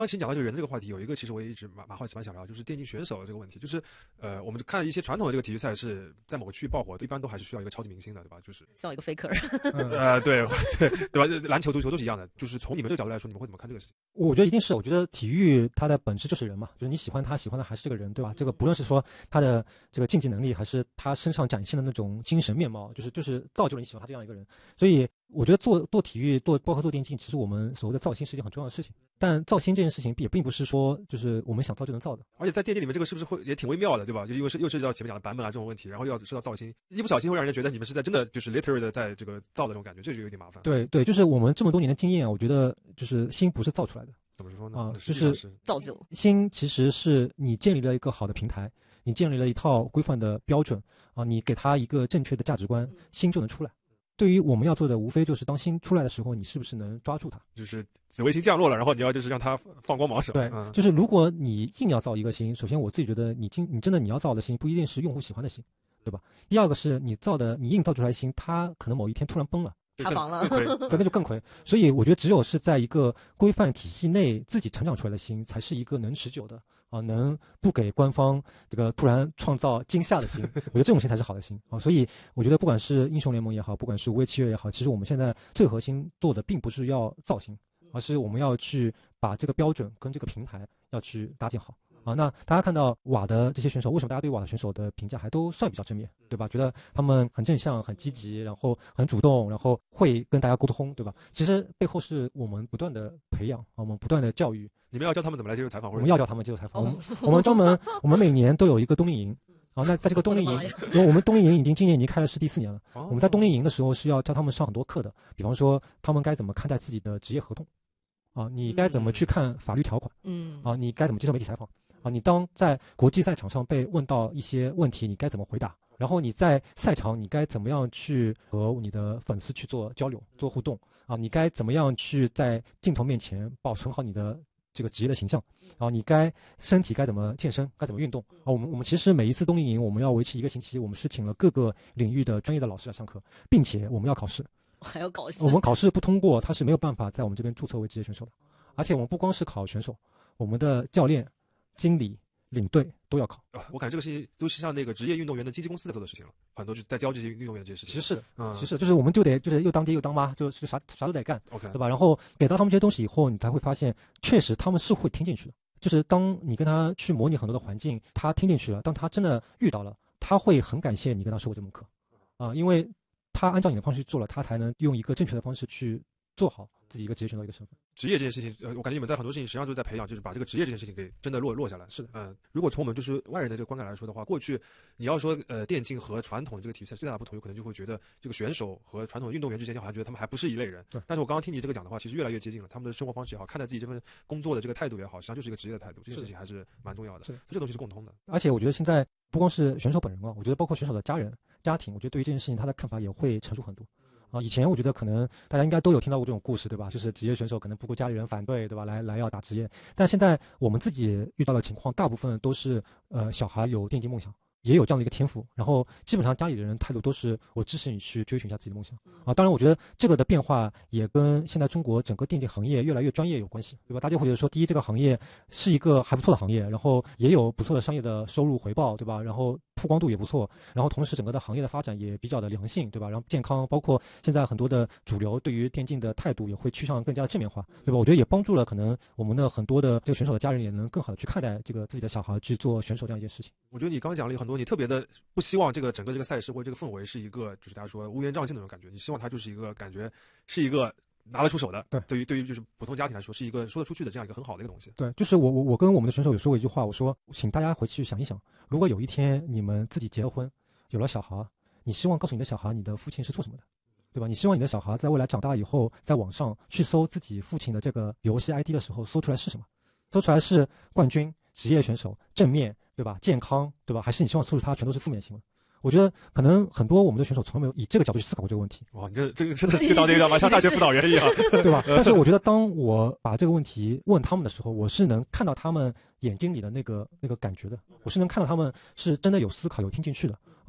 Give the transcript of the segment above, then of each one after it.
刚才讲到这个人这个话题，有一个其实我也一直蛮好奇、蛮想聊，就是电竞选手这个问题。就是我们看一些传统的这个体育赛事，在某个区域爆火，一般都还是需要一个超级明星的，对吧？就是需要一个 faker。 对对吧？篮球、足球都是一样的。就是从你们这个角度来说，你们会怎么看这个事情？ 我觉得一定是，我觉得体育它的本质就是人嘛，就是你喜欢他，喜欢的还是这个人，对吧？这个不论是说他的这个竞技能力，还是他身上展现的那种精神面貌，就是造就了你喜欢他这样一个人。所以我觉得做体育，包括做电竞，其实我们所谓的造星是一件很重要的事情。但造星这件事情也并不是说就是我们想造就能造的。 而且在电竞里面，这个是不是会也挺微妙的，对吧？就因为又涉及到前面讲的版本啊这种问题，然后又要涉及到造星，一不小心会让人觉得你们是在真的就是 literally 的在这个造的那种感觉，这就有点麻烦。 对，就是我们这么多年的经验啊，我觉得就是星不是造出来的。 怎么说呢？ 就是造就星其实是你建立了一个好的平台，你建立了一套规范的标准啊，你给他一个正确的价值观，星就能出来。对于我们要做的，无非就是当星出来的时候，你是不是能抓住它？ 就是紫微星降落了，然后你要就是让它放光芒，是吧？ 对，就是如果你硬要造一个星，首先我自己觉得你真的你要造的星不一定是用户喜欢的星，对吧？第二个是你硬造出来的星，它可能某一天突然崩了。 塌房了， 对，那就更亏。所以我觉得只有是在一个规范体系内自己成长出来的星，才是一个能持久的啊，能不给官方这个突然创造惊吓的星。我觉得这种星才是好的星啊。所以我觉得不管是英雄联盟也好，不管是无畏契约也好，其实我们现在最核心做的并不是要造星，而是我们要去把这个标准跟这个平台要去搭建好。啊，那大家看到瓦的这些选手，为什么大家对瓦的选手的评价还都算比较正面，对吧？觉得他们很正向、很积极，然后很主动，然后会跟大家沟通，对吧？其实背后是我们不断的培养，我们不断的教育。 你们要教他们怎么来接受采访？ 我们要教他们接受采访。我们专门，我们每年都有一个冬令营。啊，那在这个冬令营，因为我们冬令营今年已经开了是第4年了。我们在冬令营的时候是要教他们上很多课的，比方说他们该怎么看待自己的职业合同，啊，你该怎么去看法律条款，啊，你该怎么接受媒体采访。啊，你当在国际赛场上被问到一些问题，你该怎么回答？然后你在赛场，你该怎么样去和你的粉丝去做交流、做互动？啊，你该怎么样去在镜头面前保存好你的这个职业的形象？啊，你身体该怎么健身？该怎么运动？啊，我们其实每一次冬令营，我们要为期1个星期，我们是请了各个领域的专业的老师来上课，并且我们要考试。 还要考试？ 我们考试不通过，他是没有办法在我们这边注册为职业选手的。而且我们不光是考选手，我们的教练、经理、领队都要考。 我感觉这个事情都是像那个职业运动员的经纪公司在做的事情了，很多就在教这些运动员这些事情。 其实是的，其实就是我们就得就是又当爹又当妈，就是啥都得干， OK， 对吧？然后给到他们这些东西以后，你才会发现，确实他们是会听进去的。就是当你跟他去模拟很多的环境，他听进去了，当他真的遇到了，他会很感谢你跟他说过这门课，啊，因为他按照你的方式去做了，他才能用一个正确的方式去做好自己一个职业选手的一个身份。 职业这件事情，我感觉你们在很多事情实际上就是在培养，就是把这个职业这件事情给真的落下来。 是的， 如果从我们就是外人的这个观感来说的话，过去你要说电竞和传统的这个体育赛最大的不同，有可能就会觉得这个选手和传统的运动员之间好像觉得他们还不是一类人。 对。 但是我刚刚听你这个讲的话，其实越来越接近了，他们的生活方式也好，看待自己这份工作的这个态度也好，实际上就是一个职业的态度，这件事情还是蛮重要的。这东西是共通的。 而且我觉得现在不光是选手本人啊，我觉得包括选手的家庭，我觉得对于这件事情他的看法也会成熟很多。啊，以前我觉得可能大家应该都有听到过这种故事，对吧？就是职业选手可能不顾家里人反对，对吧？来要打职业。但现在我们自己遇到的情况，大部分都是小孩有电竞梦想，也有这样的一个天赋，然后基本上家里的人态度都是我支持你去追寻一下自己的梦想啊。当然，我觉得这个的变化也跟现在中国整个电竞行业越来越专业有关系，对吧？大家会觉得说，第一，这个行业是一个还不错的行业，然后也有不错的商业的收入回报，对吧？然后曝光度也不错，然后同时整个的行业的发展也比较的良性，对吧？然后健康，包括现在很多的主流对于电竞的态度也会趋向更加的正面化，对吧？我觉得也帮助了可能我们的很多的这个选手的家人也能更好的去看待这个自己的小孩去做选手这样一件事情。 我觉得你刚讲了很多，你特别的不希望这个整个这个赛事或者这个氛围是一个就是大家说乌烟瘴气的那种感觉，你希望它就是一个感觉是一个拿得出手的，对于就是普通家庭来说是一个说得出去的这样一个很好的一个东西。 对，就是我跟我们的选手有说过一句话，我说请大家回去想一想，如果有一天你们自己结了婚，有了小孩，你希望告诉你的小孩你的父亲是做什么的，对吧？你希望你的小孩在未来长大以后，在网上去搜自己父亲的这个游戏 ID 的时候，搜出来是什么？搜出来是冠军、职业选手、正面，对吧？健康，对吧？还是你希望搜出他全都是负面新闻？我觉得可能很多我们的选手从来没有以这个角度去思考过这个问题。 哇，你这个真的是到那个像大学辅导员一样， 对吧？但是我觉得当我把这个问题问他们的时候，我是能看到他们眼睛里的那个感觉的，我是能看到他们是真的有思考、有听进去的啊。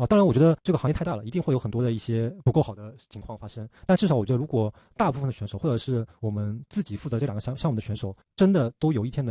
当然我觉得这个行业太大了，一定会有很多的一些不够好的情况发生，但至少我觉得如果大部分的选手或者是我们自己负责这两个项目的选手真的都有一天能